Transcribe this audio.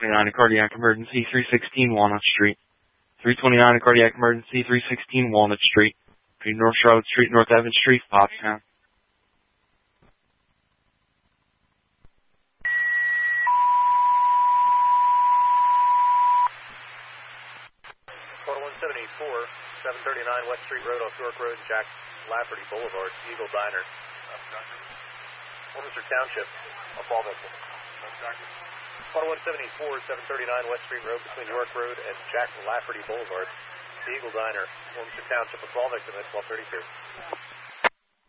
329 a cardiac emergency, 316 Walnut Street. 329 a cardiac emergency, 316 Walnut Street. Between North Charlotte Street, North Evans Street, Pottstown. Photo 174, 739 West Street Road off York Road, Jack Lafferty Boulevard, Eagle Diner. Worcester Township, a fall victim. Photo 174, 739 West Street Road between York Road and Jack Lafferty Boulevard, the Eagle Diner, Worcester Township, a fall victim at 1232.